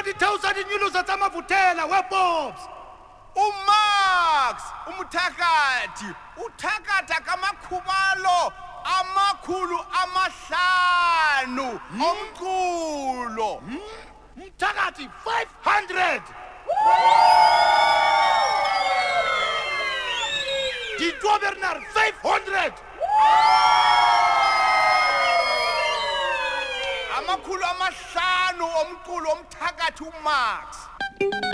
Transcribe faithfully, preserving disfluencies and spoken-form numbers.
ditheusa dinyolosa tsa mafutela webobs. uMax umthakathi uthakatha kamakhubalo amakhulu amahlanu omculo. Mthakathi five hundred. Ditwa Bernard five hundred. amakhulu amahlanu omculo omthakathi uMax.